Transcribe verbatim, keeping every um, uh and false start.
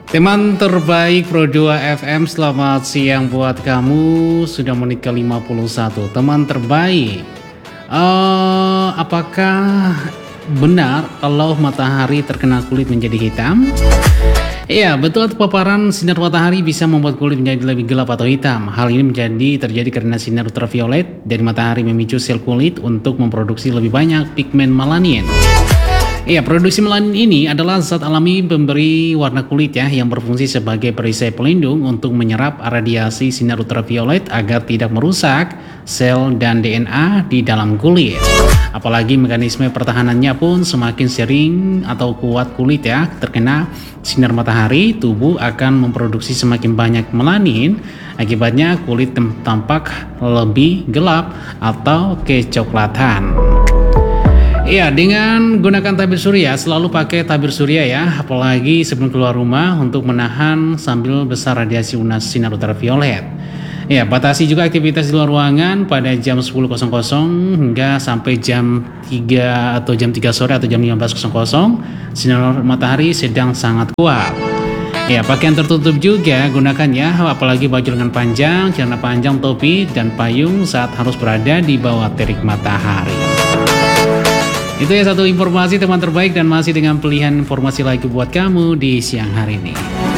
Teman terbaik Pro dua F M, selamat siang buat kamu. Sudah menit ke lima puluh satu. Teman terbaik, uh, apakah benar kalau matahari terkena kulit menjadi hitam? Iya, betul, paparan sinar matahari bisa membuat kulit menjadi lebih gelap atau hitam. Hal ini menjadi terjadi karena sinar ultraviolet dari matahari memicu sel kulit untuk memproduksi lebih banyak pigmen melanin. Iya, produksi melanin ini adalah zat alami pemberi warna kulit ya, yang berfungsi sebagai perisai pelindung untuk menyerap radiasi sinar ultraviolet agar tidak merusak sel dan D N A di dalam kulit. Apalagi mekanisme pertahanannya pun semakin sering atau kuat kulit ya terkena sinar matahari, tubuh akan memproduksi semakin banyak melanin. Akibatnya kulit tampak lebih gelap atau kecoklatan. Iya, dengan gunakan tabir surya, selalu pakai tabir surya ya, apalagi sebelum keluar rumah untuk menahan sambil besar radiasi unas sinar ultraviolet. Ya, batasi juga aktivitas di luar ruangan pada jam sepuluh hingga sampai jam tiga atau jam tiga sore atau jam lima belas sinar matahari sedang sangat kuat. Ya, pakaian tertutup juga gunakan ya, apalagi baju lengan panjang, celana panjang, topi, dan payung saat harus berada di bawah terik matahari. Itu ya satu informasi teman terbaik, dan masih dengan pilihan informasi lagi buat kamu di siang hari ini.